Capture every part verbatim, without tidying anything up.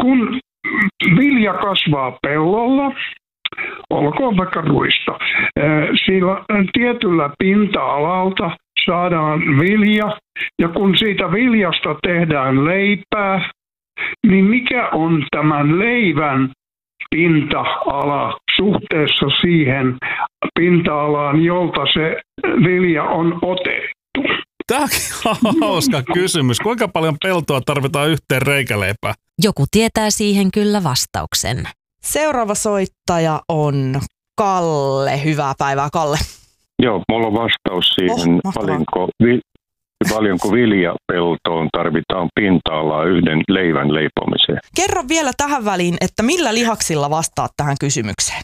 kun vilja kasvaa pellolla, olkoon vaikka ruista, sillä tietyllä pinta-alalta saadaan vilja, ja kun siitä viljasta tehdään leipää, niin mikä on tämän leivän pinta-ala suhteessa siihen pinta-alaan, jolta se vilja on otettu? Tämä on hauska kysymys. Kuinka paljon peltoa tarvitaan yhteen reikäleipään? Joku tietää siihen kyllä vastauksen. Seuraava soittaja on Kalle. Hyvää päivää, Kalle. Joo, mulla on vastaus siihen, Oh, paljonko, vi, paljonko viljapeltoon tarvitaan pinta-alaa yhden leivän leipomiseen. Kerro vielä tähän väliin, että millä lihaksilla vastaat tähän kysymykseen?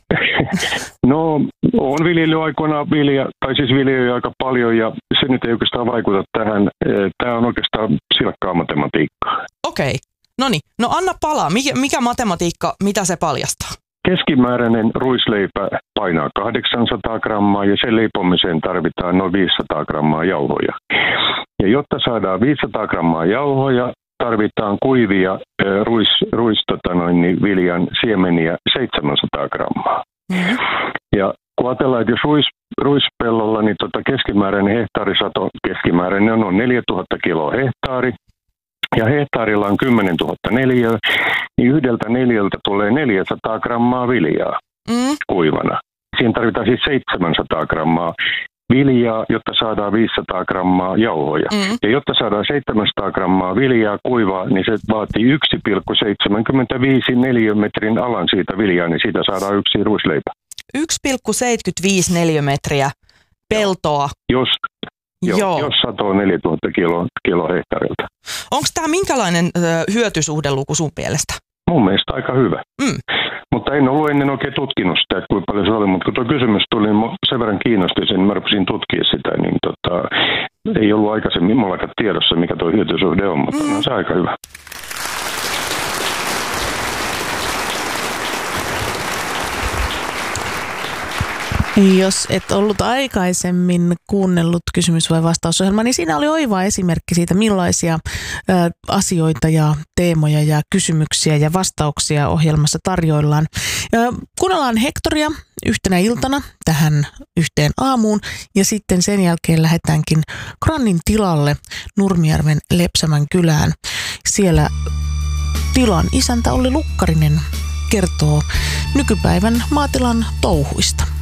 No, on viljellyt aikoinaan vilja, tai siis viljelyä aika paljon, ja se nyt ei oikeastaan vaikuta tähän. Tämä on oikeastaan silkkaa matematiikkaa. Okei, no niin. No anna palaa. Mikä, mikä matematiikka, mitä se paljastaa? Keskimääräinen ruisleipä painaa kahdeksansataa grammaa ja sen leipomiseen tarvitaan noin viisisataa grammaa jauhoja. Ja jotta saadaan viisisataa grammaa jauhoja, tarvitaan kuivia äh, ruis, ruis, tota noin, niin viljan siemeniä seitsemänsataa grammaa. Mm-hmm. Ja kun ajatellaan, että jos ruis, ruispellolla, niin tota keskimääräinen hehtaarisato, keskimääräinen on noin neljätuhatta kiloa hehtaari. Ja hehtaarilla on kymmenentuhatta neliöä, niin yhdeltä neliöltä tulee neljäsataa grammaa viljaa mm. kuivana. Siihen tarvitaan siis seitsemänsataa grammaa viljaa, jotta saadaan viisisataa grammaa jauhoja. Mm. Ja jotta saadaan seitsemänsataa grammaa viljaa kuivaa, niin se vaatii yksi pilkku seitsemänkymmentäviisi neliömetrin alan siitä viljaa, niin siitä saadaan yksi ruisleipä. yksi pilkku seitsemänkymmentäviisi neliömetriä peltoa. Jos... Joo, Joo. Jos satoo neljätuhatta kiloa kilo hehtaarilta. Onko tämä minkälainen ö, hyötysuhdeluku sun mielestä? Mun mielestä aika hyvä. Mm. Mutta en ollut ennen oikein tutkinut sitä, että kuinka paljon se oli. Mutta kun tuo kysymys tuli, niin sen verran kiinnosti sen, mä rupesin tutkia sitä, niin tota, ei ollut aikaisemmin mullakaan tiedossa, mikä tuo hyötysuhde on, mutta mm. on se aika hyvä. Jos et ollut aikaisemmin kuunnellut kysymys- vai vastausohjelmaa, niin siinä oli oiva esimerkki siitä, millaisia ä, asioita ja teemoja ja kysymyksiä ja vastauksia ohjelmassa tarjoillaan. Ja kuunnellaan Hektoria yhtenä iltana tähän yhteen aamuun ja sitten sen jälkeen lähdetäänkin Grannin tilalle Nurmijärven Lepsämän kylään. Siellä tilan isäntä Olli Lukkarinen kertoo nykypäivän maatilan touhuista.